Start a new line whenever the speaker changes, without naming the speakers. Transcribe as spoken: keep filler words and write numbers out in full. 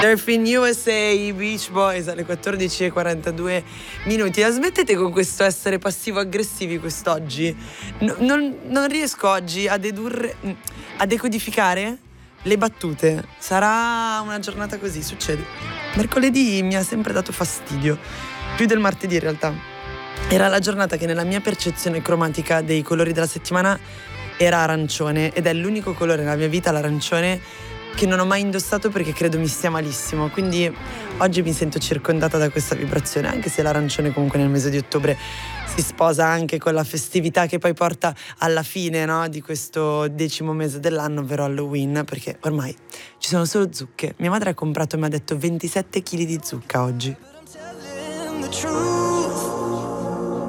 Surfing U S A, i Beach Boys alle quattordici e quarantadue minuti. La smettete con questo essere passivo-aggressivi quest'oggi? No, non, non riesco oggi a dedurre, a decodificare le battute. Sarà una giornata così, succede. Mercoledì mi ha sempre dato fastidio, più del martedì in realtà. Era la giornata che nella mia percezione cromatica dei colori della settimana era arancione, ed è l'unico colore nella mia vita, l'arancione, che non ho mai indossato perché credo mi stia malissimo. Quindi oggi mi sento circondata da questa vibrazione, anche se l'arancione comunque nel mese di ottobre si sposa anche con la festività che poi porta alla fine, no, di questo decimo mese dell'anno, ovvero Halloween, perché ormai ci sono solo zucche. Mia madre ha comprato e mi ha detto ventisette chili di zucca oggi.